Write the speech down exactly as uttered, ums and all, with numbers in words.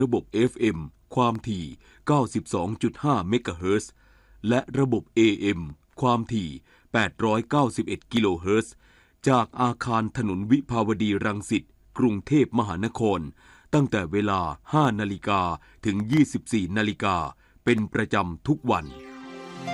ระบบ เอฟ เอ็ม ความถี่ เก้าสิบสองจุดห้า เมกะเฮิรตซ์ และระบบ เอ เอ็ม ความถี่ แปดร้อยเก้าสิบเอ็ด กิโลเฮิรตซ์ จากอาคารถนนวิภาวดีรังสิต กรุงเทพมหานคร ตั้งแต่เวลา ห้านาฬิกา ถึง ยี่สิบสี่นาฬิกา เป็นประจำทุกวัน